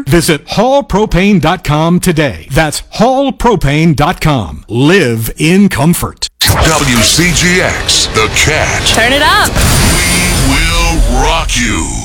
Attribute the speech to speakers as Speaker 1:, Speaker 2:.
Speaker 1: Visit hallpropane.com today. That's hallpropane.com. Live in comfort.
Speaker 2: WCGX, The Cat.
Speaker 3: Turn it up.
Speaker 2: We will rock you.